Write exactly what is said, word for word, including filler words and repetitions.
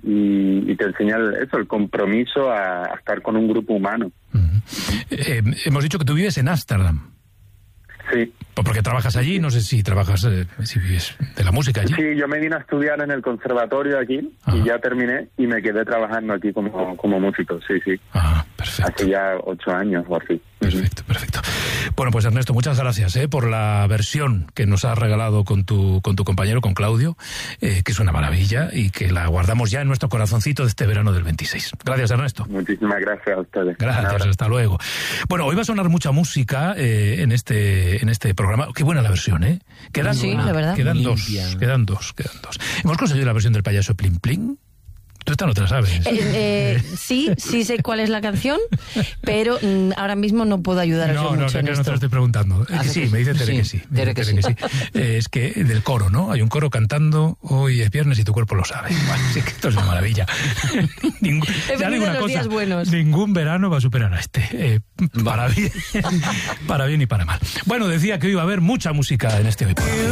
y, y te enseña el, eso, el compromiso a, a estar con un grupo humano. Uh-huh. eh, hemos dicho que tú vives en Ámsterdam. Sí. Porque trabajas allí, no sé si trabajas, eh, si vives de la música allí. Sí, yo me vine a estudiar en el conservatorio aquí. Ajá. Y ya terminé y me quedé trabajando aquí como, como músico, sí, sí. Ah, perfecto. Hace ya ocho años o así. Perfecto, perfecto. Bueno, pues Ernesto, muchas gracias eh, por la versión que nos has regalado con tu, con tu compañero, con Claudio, eh, que es una maravilla y que la guardamos ya en nuestro corazoncito de este verano del veintiséis. Gracias, Ernesto. Muchísimas gracias a ustedes. Gracias, hasta luego. Bueno, hoy va a sonar mucha música eh, en este en este programa. Qué buena la versión, ¿eh? Quedan, sí, la verdad. Quedan dos, quedan dos, quedan dos. Hemos conseguido la versión del payaso Plin Plin. Tú esta no te la sabes. Eh, eh, sí, sí sé cuál es la canción, pero mm, ahora mismo no puedo ayudaros no, yo mucho no, en no, esto. no te lo estoy preguntando. Es que sí, me dice Tere que sí. Tere que sí. Que sí. Eh, es que del coro, ¿no? Hay un coro cantando, hoy es viernes y tu cuerpo lo sabe. Bueno, sí que esto es una maravilla. Ningún, ya digo una los cosa, días buenos. Ningún verano va a superar a este. Eh, para bien, para bien y para mal. Bueno, decía que hoy iba a haber mucha música en este hoy por hoy.